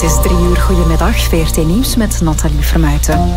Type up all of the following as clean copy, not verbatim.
is 3:00. Goedemiddag, VRT Nieuws met Nathalie Vermuijten.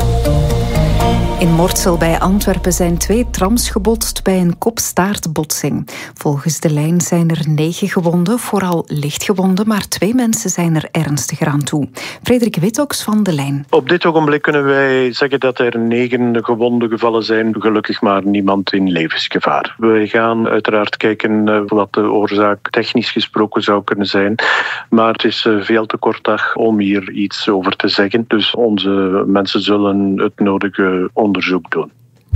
In Mortsel bij Antwerpen zijn 2 trams gebotst bij een kop-staartbotsing. Volgens de lijn zijn er 9 gewonden, vooral lichtgewonden, maar 2 mensen zijn er ernstiger aan toe. Frederik Witoks van de lijn. Op dit ogenblik kunnen wij zeggen dat er 9 gewonde gevallen zijn. Gelukkig maar niemand in levensgevaar. We gaan uiteraard kijken wat de oorzaak technisch gesproken zou kunnen zijn. Maar het is veel te kort dag om hier iets over te zeggen. Dus onze mensen zullen het nodige onderzoek doen.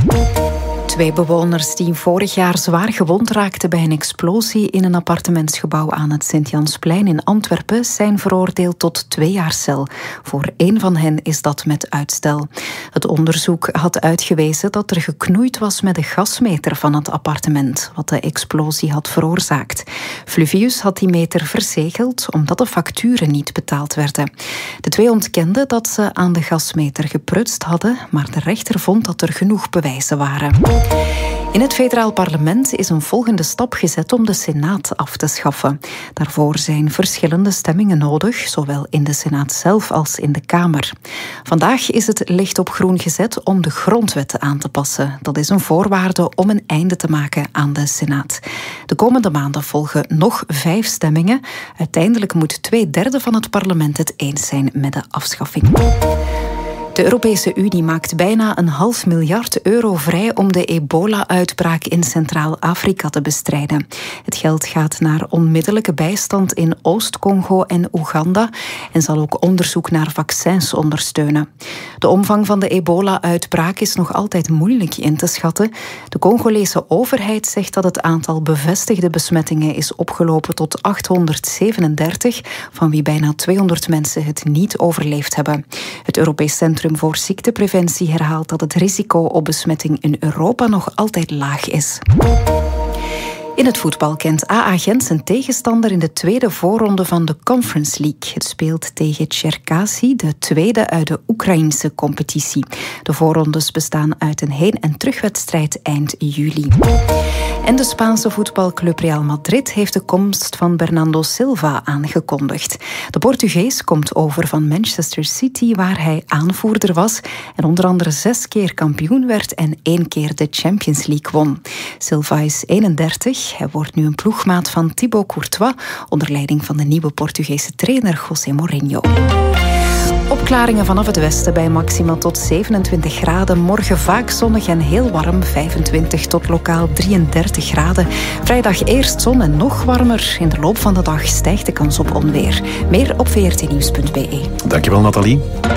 2 bewoners die vorig jaar zwaar gewond raakten bij een explosie in een appartementsgebouw aan het Sint-Jansplein in Antwerpen zijn veroordeeld tot 2 jaar cel. Voor 1 van hen is dat met uitstel. Het onderzoek had uitgewezen dat er geknoeid was met de gasmeter van het appartement, wat de explosie had veroorzaakt. Fluvius had die meter verzegeld omdat de facturen niet betaald werden. De 2 ontkenden dat ze aan de gasmeter geprutst hadden, maar de rechter vond dat er genoeg bewijzen waren. In het federaal parlement is een volgende stap gezet om de Senaat af te schaffen. Daarvoor zijn verschillende stemmingen nodig, zowel in de Senaat zelf als in de Kamer. Vandaag is het licht op groen gezet om de grondwet aan te passen. Dat is een voorwaarde om een einde te maken aan de Senaat. De komende maanden volgen nog 5 stemmingen. Uiteindelijk moet 2/3 van het parlement het eens zijn met de afschaffing. De Europese Unie maakt bijna €500 miljard vrij om de ebola-uitbraak in Centraal-Afrika te bestrijden. Het geld gaat naar onmiddellijke bijstand in Oost-Congo en Oeganda en zal ook onderzoek naar vaccins ondersteunen. De omvang van de ebola-uitbraak is nog altijd moeilijk in te schatten. De Congolese overheid zegt dat het aantal bevestigde besmettingen is opgelopen tot 837, van wie bijna 200 mensen het niet overleefd hebben. Het Europees Centrum voor Ziektepreventie herhaalt dat het risico op besmetting in Europa nog altijd laag is. In het voetbal kent AA Gent zijn tegenstander in de tweede voorronde van de Conference League. Het speelt tegen Cherkasy, de tweede uit de Oekraïnse competitie. De voorrondes bestaan uit een heen- en terugwedstrijd eind juli. En de Spaanse voetbalclub Real Madrid heeft de komst van Bernardo Silva aangekondigd. De Portugees komt over van Manchester City, waar hij aanvoerder was en onder andere 6 keer kampioen werd en 1 keer de Champions League won. Silva is 31. Hij wordt nu een ploegmaat van Thibaut Courtois, onder leiding van de nieuwe Portugese trainer José Mourinho. Opklaringen vanaf het westen bij maximaal tot 27 graden. Morgen vaak zonnig en heel warm, 25 tot lokaal 33 graden. Vrijdag eerst zon en nog warmer. In de loop van de dag stijgt de kans op onweer. Meer op vrtnieuws.be. Dankjewel, Nathalie.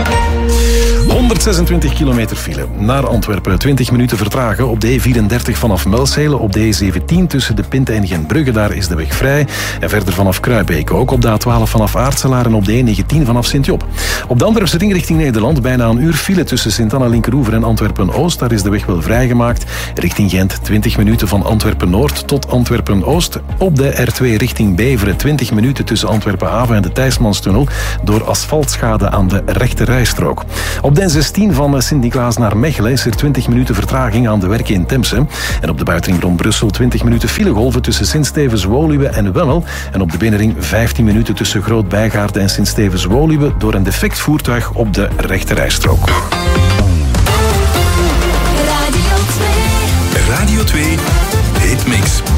126 kilometer file. Naar Antwerpen 20 minuten vertragen op de E34 vanaf Melshelen. Op de E17 tussen de Pinte en Gentbrugge, daar is de weg vrij. En verder vanaf Kruibeke ook op de A12 vanaf Aartselaar en op de E19 vanaf Sint-Job. Op de Antwerpse ring richting Nederland bijna een uur file tussen Sint-Anna-Linkeroever en Antwerpen-Oost. Daar is de weg wel vrijgemaakt. Richting Gent 20 minuten van Antwerpen-Noord tot Antwerpen-Oost. Op de R2 richting Beveren 20 minuten tussen Antwerpen-Haven en de Thijsmanstunnel door asfaltschade aan de rechte rijstrook. Op de N16 van Sint-Niklaas naar Mechelen is er 20 minuten vertraging aan de werken in Temse. En op de buitenring rond Brussel 20 minuten filegolven tussen Sint-Stevens-Woluwe en Wemmel. En op de binnenring 15 minuten tussen Groot-Bijgaarden en Sint-Stevens-Woluwe door een defect voertuig op de rechte rijstrook. Radio 2 Hitmix.